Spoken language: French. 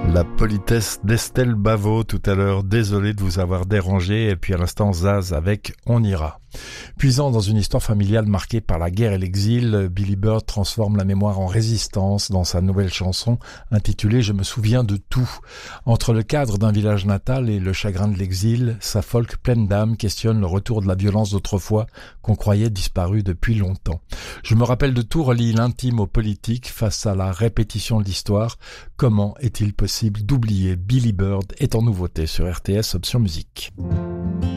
La politesse d'Estelle Bavot tout à l'heure, désolé de vous avoir dérangé, et puis à l'instant Zaz avec On ira. Puisant dans une histoire familiale marquée par la guerre et l'exil, Billy Bird transforme la mémoire en résistance dans sa nouvelle chanson intitulée « Je me souviens de tout ». Entre le cadre d'un village natal et le chagrin de l'exil, sa folk pleine d'âme questionne le retour de la violence d'autrefois qu'on croyait disparue depuis longtemps. Je me rappelle de tout relie l'intime au politique face à la répétition de l'histoire. Comment est-il possible d'oublier Billy Bird est en nouveauté sur RTS Option Musique.